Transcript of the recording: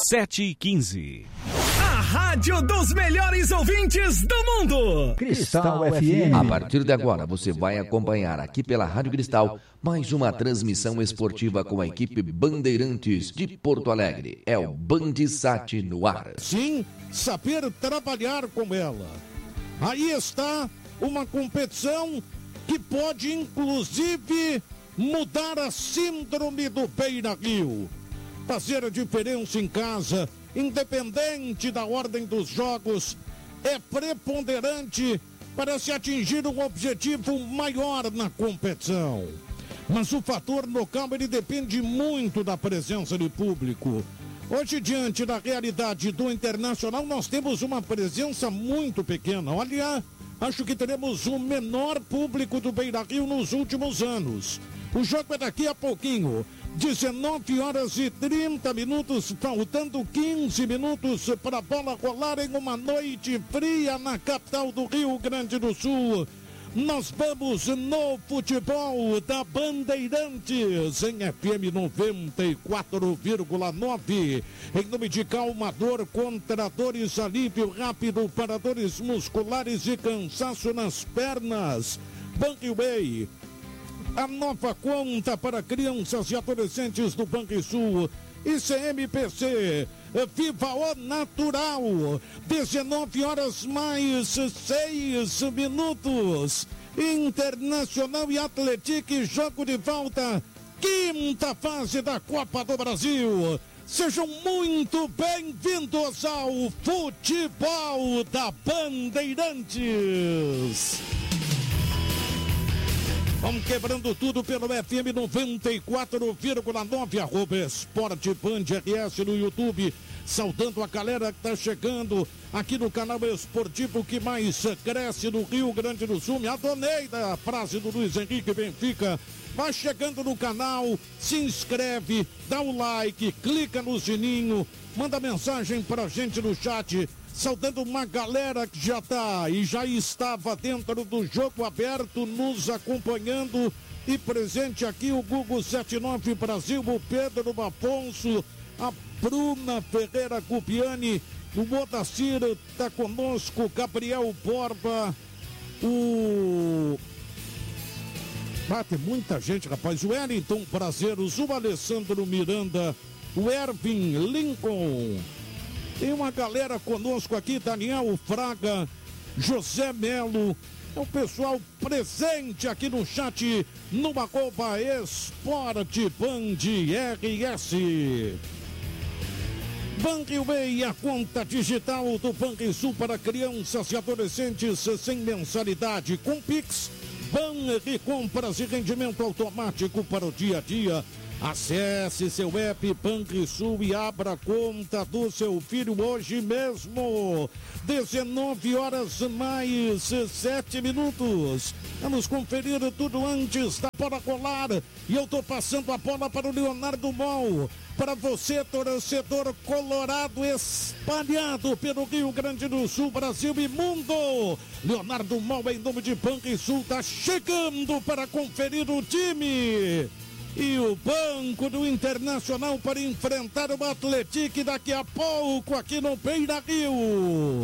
7h15. A rádio dos melhores ouvintes do mundo. Cristal FM. A partir de agora, você vai acompanhar aqui pela Rádio Cristal mais uma transmissão esportiva com a equipe Bandeirantes de Porto Alegre. É o Bandisat no ar. Sim, saber trabalhar com ela. Aí está uma competição que pode, inclusive, mudar a síndrome do Beira-Rio. Fazer a diferença em casa, independente da ordem dos jogos, é preponderante para se atingir um objetivo maior na competição. Mas o fator local, ele depende muito da presença de público. Hoje, diante da realidade do Internacional, nós temos uma presença muito pequena. Olha, acho que teremos o menor público do Beira-Rio nos últimos anos. O jogo é daqui a pouquinho. 19h30, faltando 15 minutos para a bola rolar em uma noite fria na capital do Rio Grande do Sul. Nós vamos no futebol da Bandeirantes em FM 94,9. Em nome de Calmador, contra dores, alívio rápido para dores musculares e cansaço nas pernas. Banriway, a nova conta para crianças e adolescentes do Banrisul. ICMPC, Viva o Natural, 19h mais 6 minutos. Internacional e Atlético, jogo de volta, quinta fase da Copa do Brasil. Sejam muito bem-vindos ao futebol da Bandeirantes. Vamos quebrando tudo pelo FM 94,9, @Esporte Band RS no YouTube. Saudando a galera que está chegando aqui no canal esportivo que mais cresce no Rio Grande do Sul. Me adonei da frase do Luiz Henrique Benfica. Vai chegando no canal, se inscreve, dá o like, clica no sininho, manda mensagem pra gente no chat. Saudando uma galera que já tá e já estava dentro do jogo aberto, nos acompanhando. E presente aqui o Google 79 Brasil, o Pedro Afonso, a Bruna Ferreira Cupiani, o Modacir tá conosco, Gabriel Borba, tem muita gente, rapaz. O Wellington Prazeros, o Alessandro Miranda, o Ervin Lincoln. Tem uma galera conosco aqui, Daniel Fraga, José Melo, é o pessoal presente aqui no chat, no @Esporte Band RS. Banriway, a conta digital do Banrisul para crianças e adolescentes sem mensalidade, com Pix, Banri compras e rendimento automático para o dia a dia. Acesse seu app Banrisul e abra a conta do seu filho hoje mesmo. 19h mais 7 minutos. Vamos conferir tudo antes da bola rolar. E eu tô passando a bola para o Leonardo Mol. Para você, torcedor colorado espalhado pelo Rio Grande do Sul, Brasil e mundo. Leonardo Mol, em nome de Banrisul, tá chegando para conferir o time. E o banco do Internacional para enfrentar o Atlético daqui a pouco aqui no Beira-Rio.